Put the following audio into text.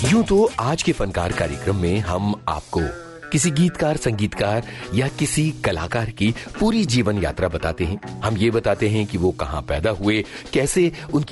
यूं तो आज के फनकार कार्यक्रम में हम आपको किसी गीतकार, संगीतकार या किसी कलाकार की पूरी जीवन यात्रा बताते हैं। हम ये बताते हैं कि वो कहां पैदा हुए, कैसे उनकी